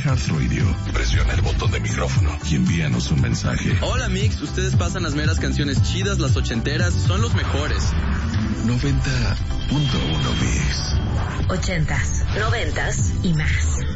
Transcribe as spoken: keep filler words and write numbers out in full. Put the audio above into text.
iHeartRadio. Presiona el botón de micrófono y envíanos un mensaje. Hola Mix, ustedes pasan las meras canciones chidas, las ochenteras, son los mejores. noventa punto uno Mix. Ochentas, noventas y más.